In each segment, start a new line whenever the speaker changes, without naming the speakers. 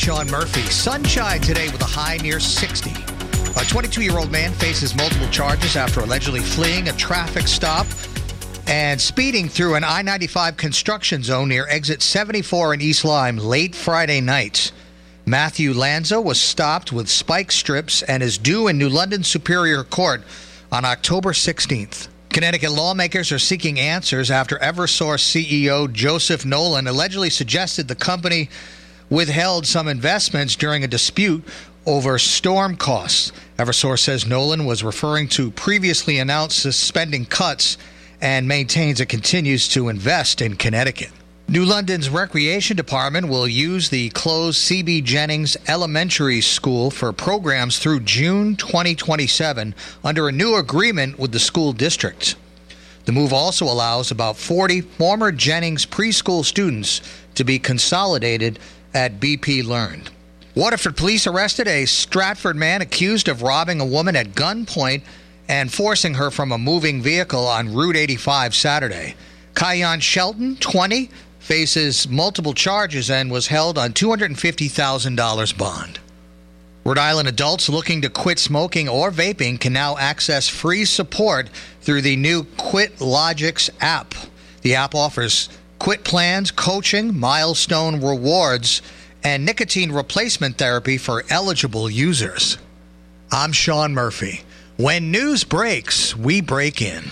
Sean Murphy. Sunshine today with a high near 60. A 22-year-old man faces multiple charges after allegedly fleeing a traffic stop and speeding through an I-95 construction zone near exit 74 in East Lyme late Friday night. Matthew Lanza was stopped with spike strips and is due in New London Superior Court on October 16th. Connecticut lawmakers are seeking answers after Eversource CEO Joseph Nolan allegedly suggested the company withheld some investments during a dispute over storm costs. Eversource says Nolan was referring to previously announced spending cuts and maintains it continues to invest in Connecticut. New London's Recreation Department will use the closed C.B. Jennings Elementary School for programs through June 2027 under a new agreement with the school district. The move also allows about 40 former Jennings preschool students to be consolidated at BP Learned. Waterford police arrested a Stratford man accused of robbing a woman at gunpoint and forcing her from a moving vehicle on Route 85 Saturday. Kion Shelton, 20, faces multiple charges and was held on $250,000 bond. Rhode Island adults looking to quit smoking or vaping can now access free support through the new QuitLogix app. The app offers quit plans, coaching, milestone rewards, and nicotine replacement therapy for eligible users. I'm Sean Murphy. When news breaks, we break in.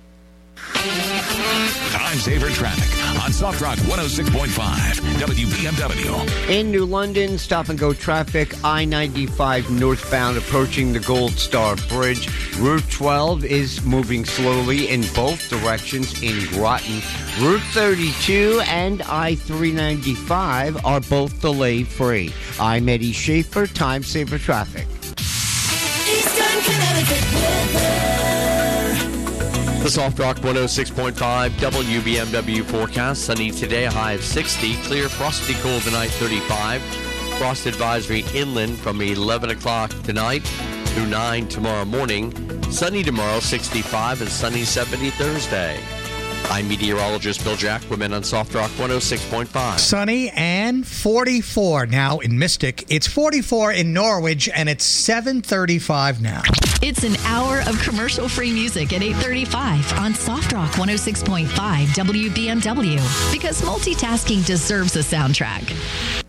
Time saver traffic on Soft Rock 106.5 WBMW.
In New London, stop-and-go traffic, I-95 northbound approaching the Gold Star Bridge. Route 12 is moving slowly in both directions in Groton. Route 32 and I-395 are both delay-free. I'm Eddie Schaefer, Time Saver Traffic.
Eastern Connecticut weather.
The Soft Rock 106.5 WBMW forecast. Sunny today, a high of 60. Clear, frosty cold tonight, 35. Frost advisory inland from 11 o'clock tonight through 9 tomorrow morning. Sunny tomorrow, 65, and sunny 70 Thursday. I'm meteorologist Bill Jacquemin on Soft Rock 106.5.
Sunny and 44 now in Mystic. It's 44 in Norwich, and it's 7:35 now.
It's an hour of commercial-free music at 8:35 on Soft Rock 106.5 WBMW, because multitasking deserves a soundtrack.